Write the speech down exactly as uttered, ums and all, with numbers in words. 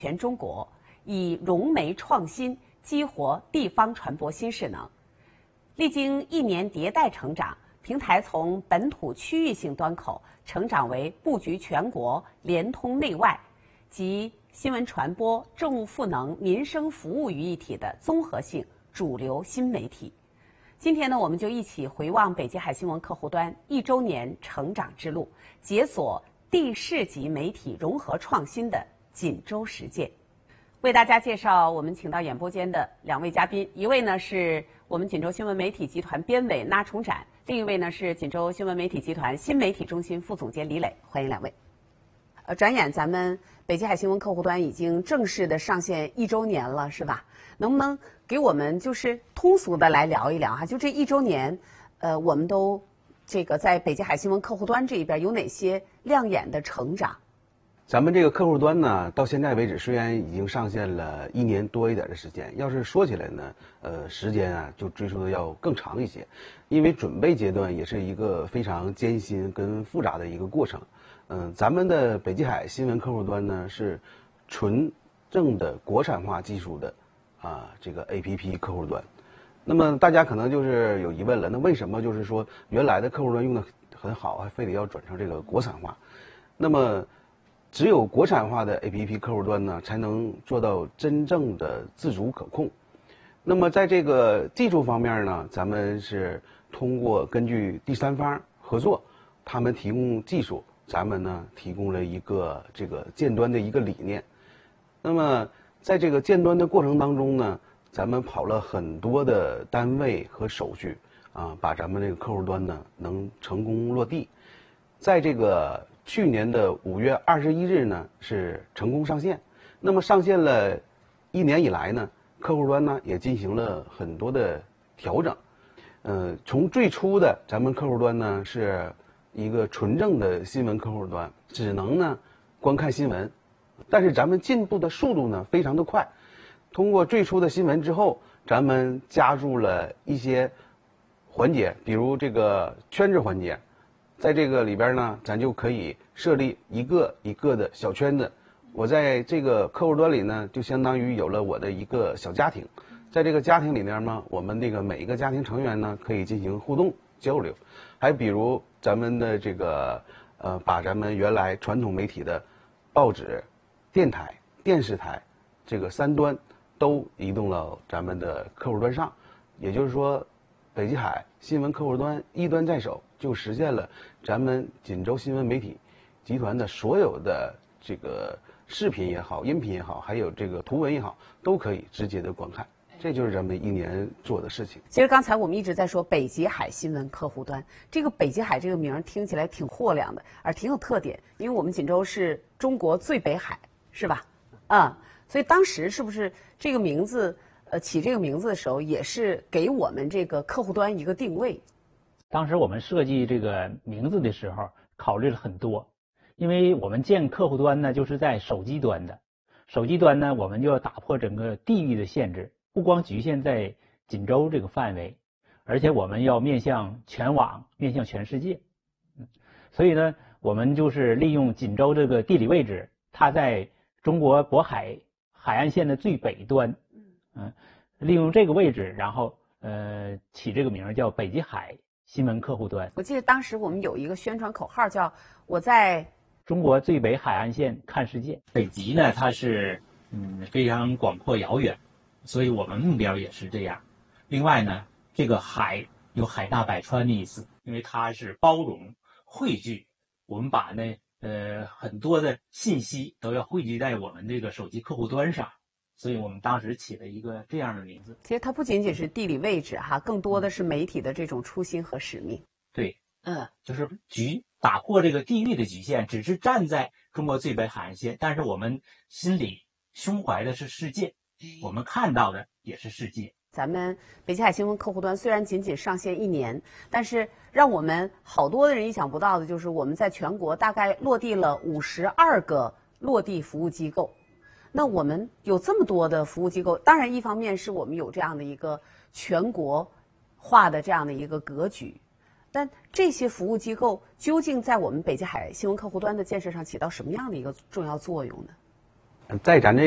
全中国，以融媒创新激活地方传播新势能。历经一年迭代成长，平台从本土区域性端口成长为布局全国、联通内外及新闻传播、政务赋能、民生服务于一体的综合性主流新媒体。今天呢，我们就一起回望北极海新闻客户端一周年成长之路，解锁地市级媒体融合创新的锦州实践。为大家介绍我们请到演播间的两位嘉宾，一位呢是我们锦州新闻媒体集团编委那崇展，另一位呢是锦州新闻媒体集团新媒体中心副总监李磊，欢迎两位。呃，转眼咱们北极海新闻客户端已经正式的上线一周年了，是吧？能不能给我们就是通俗的来聊一聊哈？就这一周年，呃，我们都这个在北极海新闻客户端这一边有哪些亮眼的成长？ 咱们这个客户端呢，到现在为止虽然已经上线了一年多一点的时间，要是说起来呢，呃，时间啊就追溯的要更长一些，因为准备阶段也是一个非常艰辛跟复杂的一个过程。嗯、呃，咱们的北极海新闻客户端呢是纯正的国产化技术的啊这个 A P P 客户端。那么大家可能就是有疑问了，那为什么就是说原来的客户端用的很好，还非得要转成这个国产化？那么只有国产化的 A P P 客户端呢，才能做到真正的自主可控。那么在这个技术方面呢，咱们是通过根据第三方合作，他们提供技术，咱们呢提供了一个这个建端的一个理念。那么在这个建端的过程当中呢，咱们跑了很多的单位和手续啊，把咱们这个客户端呢能成功落地。在这个去年的五月二十一日呢是成功上线，那么上线了一年以来呢，客户端呢也进行了很多的调整。呃，从最初的咱们客户端呢是一个纯正的新闻客户端，只能呢观看新闻，但是咱们进步的速度呢非常的快。通过最初的新闻之后，咱们加入了一些环节，比如这个圈子环节。在这个里边呢，咱就可以设立一个一个的小圈子。我在这个客户端里呢，就相当于有了我的一个小家庭。在这个家庭里面呢，我们那个每一个家庭成员呢，可以进行互动交流。还比如咱们的这个呃，把咱们原来传统媒体的报纸、电台、电视台这个三端都移动到咱们的客户端上。也就是说，北极海新闻客户端一端在手，就实现了咱们锦州新闻媒体集团的所有的这个视频也好、音频也好，还有这个图文也好，都可以直接的观看。这就是咱们一年做的事情。 其实刚才我们一直在说北极海新闻客户端，这个北极海这个名儿听起来挺豁亮的，而挺有特点，因为我们锦州是中国最北海，是吧？啊、嗯，所以当时是不是这个名字？呃，起这个名字的时候，也是给我们这个客户端一个定位。 当时我们设计这个名字的时候，考虑了很多，因为我们建客户端呢，就是在手机端的，手机端呢，我们就要打破整个地域的限制，不光局限在锦州这个范围，而且我们要面向全网，面向全世界。嗯，所以呢，我们就是利用锦州这个地理位置，它在中国渤海海岸线的最北端。嗯，利用这个位置，然后呃起这个名儿叫北极海新闻客户端。 我记得当时我们有一个宣传口号叫“我在中国最北海岸线看世界”。 北极呢，它是嗯非常广阔遥远，所以我们目标也是这样。另外呢，这个海有海纳百川的意思，因为它是包容汇聚，我们把呢呃很多的信息都要汇聚在我们这个手机客户端上。所以我们当时起了一个这样的名字。 其实它不仅仅是地理位置哈，更多的是媒体的这种初心和使命。 对，嗯，就是局打破这个地域的局限，只是站在中国最北海岸线，但是我们心里胸怀的是世界，我们看到的也是世界。 咱们北极海新闻客户端虽然仅仅上线一年，但是让我们好多的人意想不到的就是，我们在全国大概落地了五十二个落地服务机构。那我们有这么多的服务机构，当然一方面是我们有这样的一个全国化的这样的一个格局，但这些服务机构究竟在我们北极海新闻客户端的建设上起到什么样的一个重要作用呢？ 在咱这